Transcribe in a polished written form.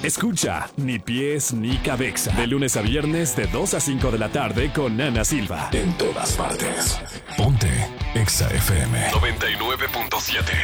Escucha Ni Pies Ni Cabeza. De lunes a viernes de 2 a 5 de la tarde con Ana Silva. En todas partes. Ponte Exa FM 99.7.